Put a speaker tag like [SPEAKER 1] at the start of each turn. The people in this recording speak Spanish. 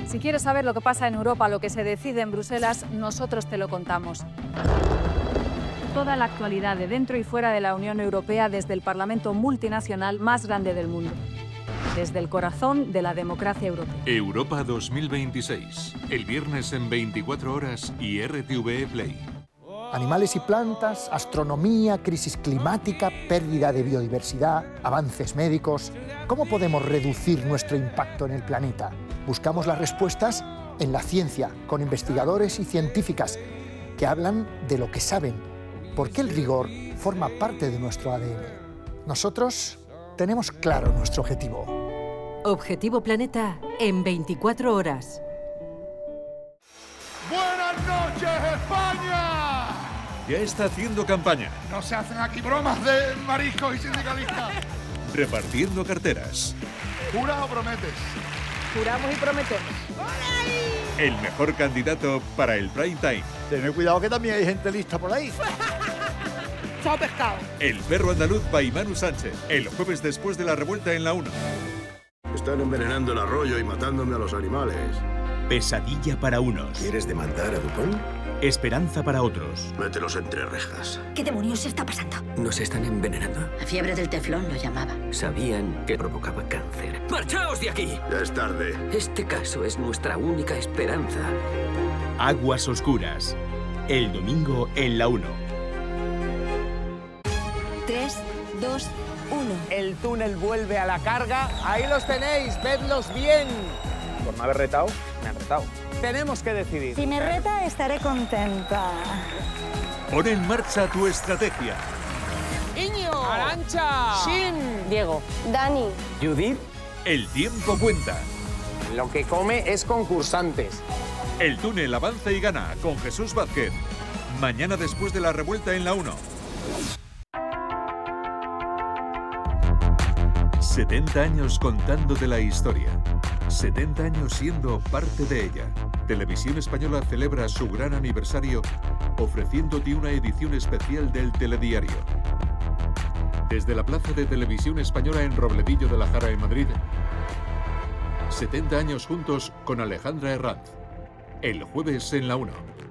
[SPEAKER 1] Si quieres saber lo que pasa en Europa, lo que se decide en Bruselas, nosotros te lo contamos. Toda la actualidad de dentro y fuera de la Unión Europea desde el Parlamento multinacional más grande del mundo. Desde el corazón de la democracia europea.
[SPEAKER 2] Europa 2026. El viernes en 24 horas y RTV Play.
[SPEAKER 3] Animales y plantas, astronomía, crisis climática, pérdida de biodiversidad, avances médicos. ¿Cómo podemos reducir nuestro impacto en el planeta? Buscamos las respuestas en la ciencia, con investigadores y científicas que hablan de lo que saben, porque el rigor forma parte de nuestro ADN. Nosotros tenemos claro nuestro objetivo.
[SPEAKER 4] Objetivo Planeta en 24 horas.
[SPEAKER 5] ¡Buenas noches, España!
[SPEAKER 2] Ya está haciendo campaña.
[SPEAKER 5] No se hacen aquí bromas de mariscos y sindicalistas.
[SPEAKER 2] Repartiendo carteras.
[SPEAKER 5] ¿Jura o prometes?
[SPEAKER 1] Juramos y prometemos.
[SPEAKER 2] El mejor candidato para el prime time.
[SPEAKER 6] Tened cuidado que también hay gente lista por ahí.
[SPEAKER 1] Chao pescado.
[SPEAKER 2] El perro andaluz by Manu Sánchez. El jueves después de la revuelta en la 1.
[SPEAKER 7] Están envenenando el arroyo y matándome a los animales.
[SPEAKER 8] Pesadilla para unos.
[SPEAKER 7] ¿Quieres demandar a Dupont?
[SPEAKER 8] Esperanza para otros.
[SPEAKER 7] Mételos entre rejas.
[SPEAKER 9] ¿Qué demonios está pasando?
[SPEAKER 10] Nos están envenenando.
[SPEAKER 9] La fiebre del teflón lo llamaba.
[SPEAKER 10] Sabían que provocaba cáncer. ¡Marchaos de aquí!
[SPEAKER 7] Ya es tarde.
[SPEAKER 10] Este caso es nuestra única esperanza.
[SPEAKER 8] Aguas oscuras. El domingo en la 1.
[SPEAKER 9] 3, 2, 1.
[SPEAKER 11] El túnel vuelve a la carga. Ahí los tenéis, vedlos bien. Por no haber retado, me han retado. Tenemos que decidir.
[SPEAKER 12] Si me reta, estaré contenta.
[SPEAKER 2] Pon en marcha tu estrategia.
[SPEAKER 11] Iñigo, Arantxa, Shin,
[SPEAKER 12] Diego,
[SPEAKER 9] Dani,
[SPEAKER 11] Judith.
[SPEAKER 2] El tiempo cuenta.
[SPEAKER 11] Lo que come es concursantes.
[SPEAKER 2] El túnel avanza y gana con Jesús Vázquez. Mañana después de la revuelta en la 1. 70 años contándote la historia. 70 años siendo parte de ella. Televisión Española celebra su gran aniversario ofreciéndote una edición especial del telediario. Desde la Plaza de Televisión Española en Robledillo de la Jara en Madrid. 70 años juntos con Alejandra Herranz. El jueves en la 1.